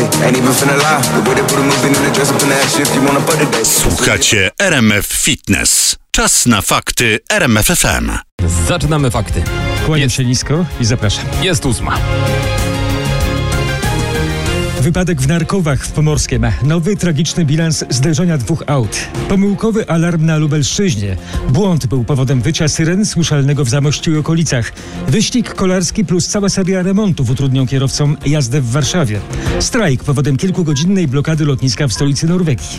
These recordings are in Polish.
Słuchacie RMF Fitness. Czas na fakty RMF FM. Zaczynamy fakty. Kłaniam się nisko i zapraszam. Jest 8. Wypadek w Narkowach w Pomorskiem. Nowy, tragiczny bilans zderzenia dwóch aut. Pomyłkowy alarm na Lubelszczyźnie. Błąd był powodem wycia syren słyszalnego w Zamościu i okolicach. Wyścig kolarski plus cała seria remontów utrudnią kierowcom jazdę w Warszawie. Strajk powodem kilkugodzinnej blokady lotniska w stolicy Norwegii.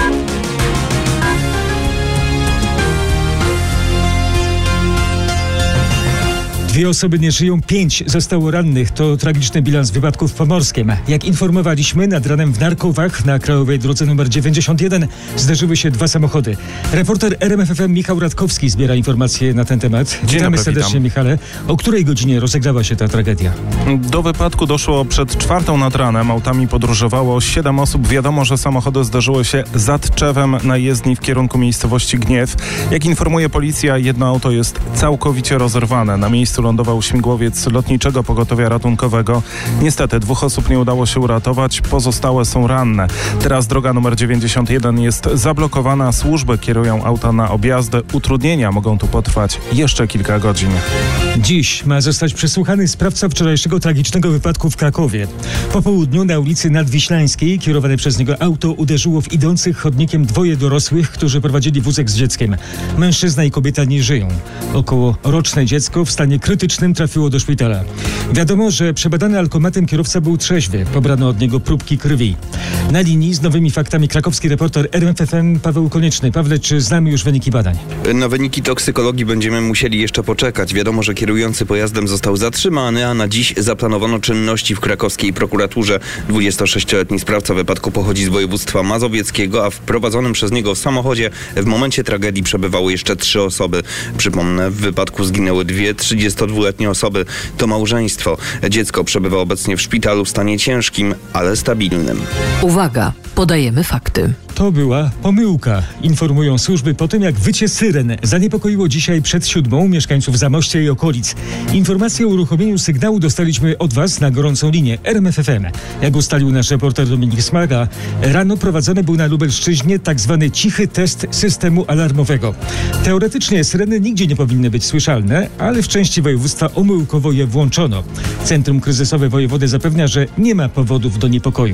Dwie osoby nie żyją, 5 zostało rannych. To tragiczny bilans wypadków w Pomorskiem. Jak informowaliśmy, nad ranem w Narkowach na krajowej drodze nr 91 zderzyły się dwa samochody. Reporter RMF FM Michał Radkowski zbiera informacje na ten temat. Witamy serdecznie, Michale. O której godzinie rozegrała się ta tragedia? Do wypadku doszło przed 4:00 nad ranem. Autami podróżowało 7 osób. Wiadomo, że samochody zderzyły się za Tczewem na jezdni w kierunku miejscowości Gniew. Jak informuje policja, jedno auto jest całkowicie rozerwane. Na miejscu lądował śmigłowiec Lotniczego Pogotowia Ratunkowego. Niestety 2 osób nie udało się uratować, pozostałe są ranne. Teraz droga nr 91 jest zablokowana, służby kierują auta na objazdy. Utrudnienia mogą tu potrwać jeszcze kilka godzin. Dziś ma zostać przesłuchany sprawca wczorajszego tragicznego wypadku w Krakowie. Po południu na ulicy Nadwiślańskiej kierowane przez niego auto uderzyło w idących chodnikiem 2 dorosłych, którzy prowadzili wózek z dzieckiem. Mężczyzna i kobieta nie żyją. Okołoroczne dziecko w stanie krytycznym trafiło do szpitala. Wiadomo, że przebadany alkomatem kierowca był trzeźwy. Pobrano od niego próbki krwi. Na linii z nowymi faktami krakowski reporter RMF FM Paweł Konieczny. Pawle, czy znamy już wyniki badań? Na wyniki toksykologii będziemy musieli jeszcze poczekać. Wiadomo, że kierujący pojazdem został zatrzymany, a na dziś zaplanowano czynności w krakowskiej prokuraturze. 26-letni sprawca wypadku pochodzi z województwa mazowieckiego, a w prowadzonym przez niego samochodzie w momencie tragedii przebywały jeszcze 3 osoby. Przypomnę, w wypadku zginęły 2 32-letnie osoby. To małżeństwo. Dziecko przebywa obecnie w szpitalu w stanie ciężkim, ale stabilnym. Uwaga, podajemy fakty. To była pomyłka, informują służby po tym, jak wycie syren zaniepokoiło dzisiaj przed 7:00 mieszkańców Zamościa i okolic. Informacje o uruchomieniu sygnału dostaliśmy od Was na gorącą linię RMF FM. Jak ustalił nasz reporter Dominik Smaga, rano prowadzony był na Lubelszczyźnie tzw. cichy test systemu alarmowego. Teoretycznie syreny nigdzie nie powinny być słyszalne, ale w części województwa omyłkowo je włączono. Centrum Kryzysowe Wojewody zapewnia, że nie ma powodów do niepokoju.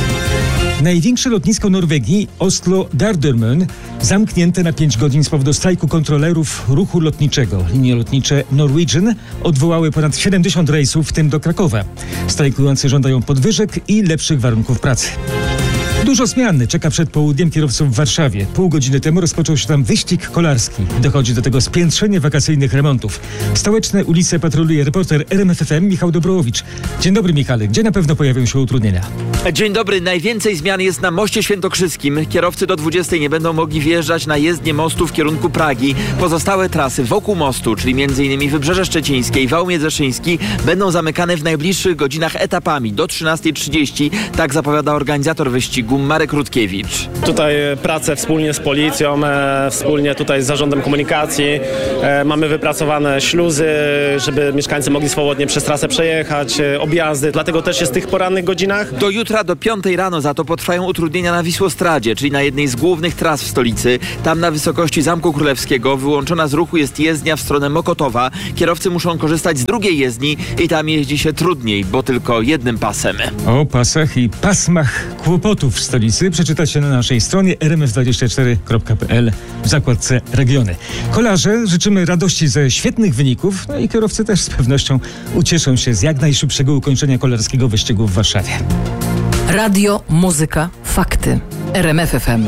Największe lotnisko Norwegii, Oslo Gardermoen, zamknięte na 5 godzin z powodu strajku kontrolerów ruchu lotniczego. Linie lotnicze Norwegian odwołały ponad 70 rejsów, w tym do Krakowa. Strajkujący żądają podwyżek i lepszych warunków pracy. Dużo zmian czeka przed południem kierowców w Warszawie. Pół godziny temu rozpoczął się tam wyścig kolarski. Dochodzi do tego spiętrzenie wakacyjnych remontów. Stołeczne ulice patroluje reporter RMF FM Michał Dobrowicz. Dzień dobry, Michale. Gdzie na pewno pojawią się utrudnienia? Dzień dobry. Najwięcej zmian jest na Moście Świętokrzyskim. Kierowcy do 20:00 nie będą mogli wjeżdżać na jezdnię mostu w kierunku Pragi. Pozostałe trasy wokół mostu, czyli m.in. Wybrzeże Szczecińskie i Wał Międzyszyński, będą zamykane w najbliższych godzinach etapami do 13:30. Tak zapowiada organizator wyścigu Marek Rutkiewicz. Tutaj pracę wspólnie z policją, wspólnie tutaj z zarządem komunikacji. Mamy wypracowane śluzy, żeby mieszkańcy mogli swobodnie przez trasę przejechać, objazdy, dlatego też jest w tych porannych godzinach. Do jutra do 5:00 rano za to potrwają utrudnienia na Wisłostradzie, czyli na jednej z głównych tras w stolicy. Tam na wysokości Zamku Królewskiego wyłączona z ruchu jest jezdnia w stronę Mokotowa. Kierowcy muszą korzystać z drugiej jezdni i tam jeździ się trudniej, bo tylko jednym pasem. O pasach i pasmach kłopotów w stolicy przeczytacie na naszej stronie rmf24.pl w zakładce Regiony. Kolarze życzymy radości ze świetnych wyników, no i kierowcy też z pewnością ucieszą się z jak najszybszego ukończenia kolarskiego wyścigu w Warszawie. Radio, muzyka, fakty. RMF FM.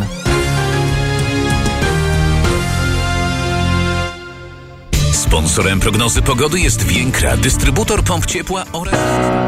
Sponsorem prognozy pogody jest Więkra, dystrybutor pomp ciepła oraz...